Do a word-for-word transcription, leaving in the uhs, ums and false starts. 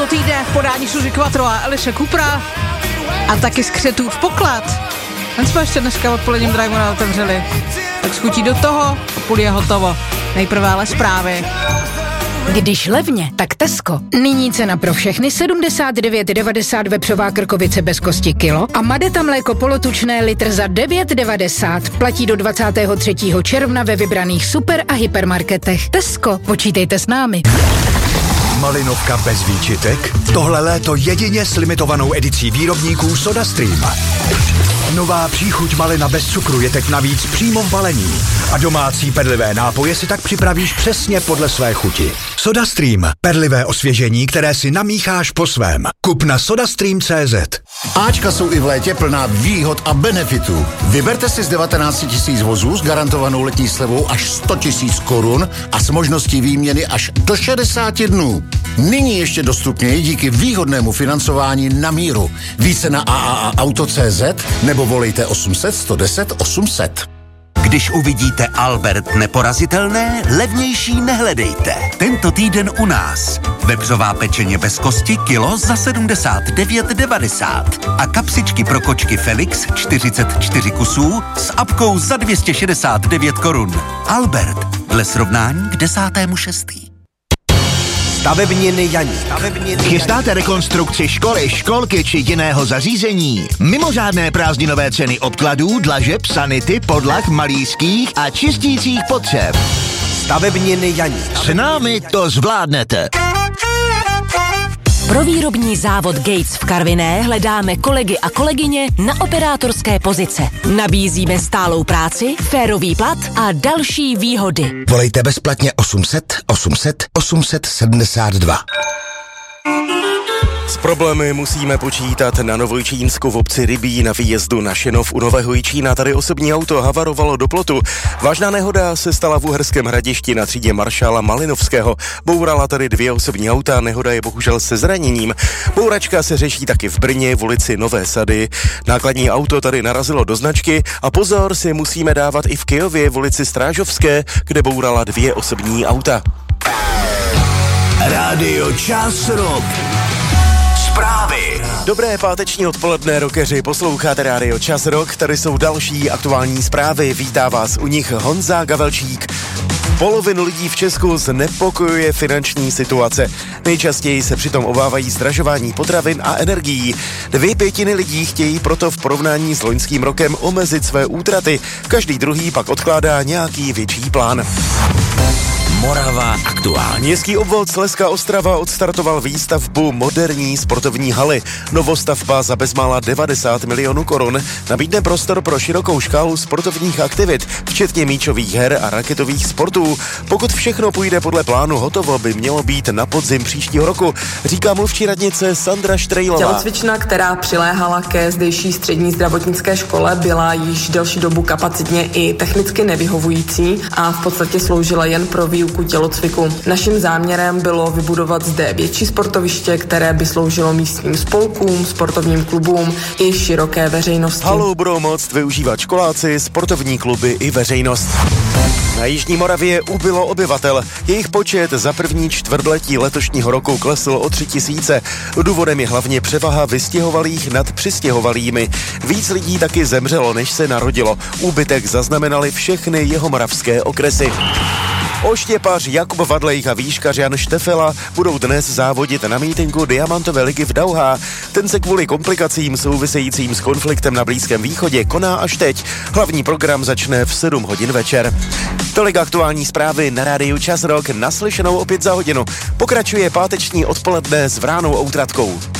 tohoto týdne v podání Suzy Quattro a Alice Coopera a taky Skřetův poklad. Ten jsme ještě dneska odpoledním Dragona otevřeli. Tak schutí do toho a půl je hotovo. Nejprve ale zprávy. Když levně, tak Tesco. Nyní cena pro všechny sedmdesát devět devadesát vepřová krkovice bez kosti kilo a Madeta mléko polotučné litr za devět devadesát. Platí do dvacátého třetího června ve vybraných super a hypermarketech. Tesco, počítejte s námi. Malinovka bez výčitek? Tohle léto jedině s limitovanou edicí výrobníků SodaStream. Nová příchuť malina bez cukru je teď navíc přímo v balení. A domácí perlivé nápoje si tak připravíš přesně podle své chuti. SodaStream. Perlivé osvěžení, které si namícháš po svém. Kup na sodastream tečka cé zet. Áčka jsou i v létě plná výhod a benefitů. Vyberte si z devatenáct tisíc vozů s garantovanou letní slevou až sto tisíc korun a s možností výměny až do šedesáti dnů. Nyní ještě dostupněji díky výhodnému financování na míru. Více na a a a auto tečka cé zet nebo volejte osm set sto deset osm set. Když uvidíte Albert neporazitelné, levnější nehledejte. Tento týden u nás. Vepřová pečeně bez kosti kilo za sedmdesát devět devadesát a kapsičky pro kočky Felix čtyřicet čtyři kusů s apkou za dvě stě šedesát devět korun. Albert, dle srovnání k desátému šestý. Stavebniny Janík. Chystáte rekonstrukci školy, školky či jiného zařízení? Mimořádné prázdninové ceny obkladů, dlažeb, sanity, podlah, malířských a čistících potřeb. Stavebniny Janík. S námi to zvládnete. Pro výrobní závod Gates v Karviné hledáme kolegy a kolegyně na operátorské pozice. Nabízíme stálou práci, férový plat a další výhody. Volejte bezplatně osm set osm set osm set sedmdesát dva. S problémy musíme počítat na Novojčínsku v obci Rybí na výjezdu na Šenov u Nového Jičína. Tady osobní auto havarovalo do plotu. Vážná nehoda se stala v Uherském Hradišti na třídě maršála Malinovského. Bourala tady dvě osobní auta, nehoda je bohužel se zraněním. Bouračka se řeší taky v Brně v ulici Nové Sady. Nákladní auto tady narazilo do značky a pozor si musíme dávat i v Kyjově v ulici Strážovské, kde bourala dvě osobní auta. Rádio Čas Rock. Zprávy. Dobré páteční odpoledne, rockeři, posloucháte Rádio Čas Rock, tady jsou další aktuální zprávy, vítá vás u nich Honza Gavelčík. Polovinu lidí v Česku znepokojuje finanční situace. Nejčastěji se přitom obávají zdražování potravin a energií. Dvě pětiny lidí chtějí proto v porovnání s loňským rokem omezit své útraty. Každý druhý pak odkládá nějaký větší plán. Morava aktuálně. Městský obvod Slezská Ostrava odstartoval výstavbu moderní sportovní haly. Novostavba za bezmála devadesát milionů korun nabídne prostor pro širokou škálu sportovních aktivit, včetně míčových her a raketových sportů. Pokud všechno půjde podle plánu, hotovo by mělo být na podzim příštího roku, říká mluvčí radnice Sandra Štrejlová. Tělocvična, která přiléhala ke zdejší střední zdravotnické škole, byla již delší dobu kapacitně i technicky nevyhovující a v podstatě sloužila jen pro výuku tělocviku. Naším záměrem bylo vybudovat zde větší sportoviště, které by sloužilo místním spolkům, sportovním klubům i široké veřejnosti. Halu budou moct využívat školáci, sportovní kluby i veřejnost. Na Jižní Moravě ubylo obyvatel. Jejich počet za první čtvrtletí letošního roku klesl o tři tisíce. Důvodem je hlavně převaha vystěhovalých nad přistěhovalými. Víc lidí taky zemřelo, než se narodilo. Úbytek zaznamenali všechny jihomoravské okresy. Oštěpař Jakub Vadlejch a výškař Jan Štefela budou dnes závodit na mítinku Diamantové ligy v Dauhá. Ten se kvůli komplikacím souvisejícím s konfliktem na Blízkém východě koná až teď. Hlavní program začne v sedm hodin večer. Tolik aktuální zprávy na rádiu Čas Rock, naslyšenou opět za hodinu. Pokračuje páteční odpoledne s Vránou Outratkou.